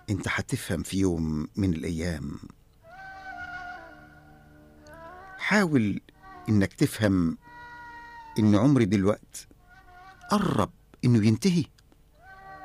انت هتفهم في يوم من الأيام. حاول انك تفهم ان عمري دلوقت قرب انه ينتهي.